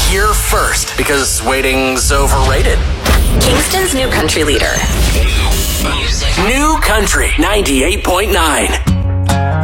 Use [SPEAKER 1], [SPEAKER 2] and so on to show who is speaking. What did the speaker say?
[SPEAKER 1] here first because waiting's overrated.
[SPEAKER 2] Kingston's new country leader.
[SPEAKER 1] New Country 98.9.